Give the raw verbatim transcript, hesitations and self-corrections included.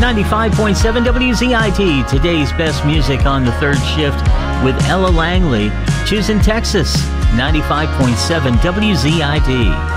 ninety-five point seven W Z I T. Today's best music on the third shift with Ella Langley. Choosing Texas, ninety-five point seven W Z I T.